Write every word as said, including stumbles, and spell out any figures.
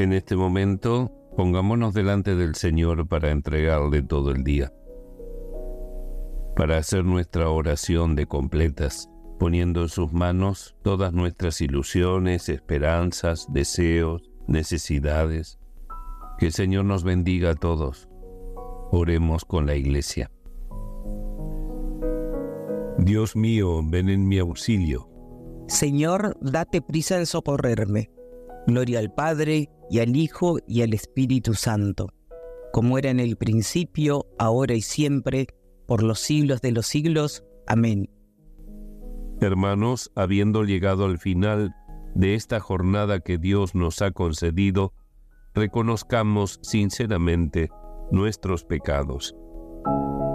En este momento, pongámonos delante del Señor para entregarle todo el día, para hacer nuestra oración de completas, poniendo en sus manos todas nuestras ilusiones, esperanzas, deseos, necesidades. Que el Señor nos bendiga a todos. Oremos con la Iglesia. Dios mío, ven en mi auxilio. Señor, date prisa en socorrerme. Gloria al Padre, y al Hijo, y al Espíritu Santo, como era en el principio, ahora y siempre, por los siglos de los siglos. Amén. Hermanos, habiendo llegado al final de esta jornada que Dios nos ha concedido, reconozcamos sinceramente nuestros pecados.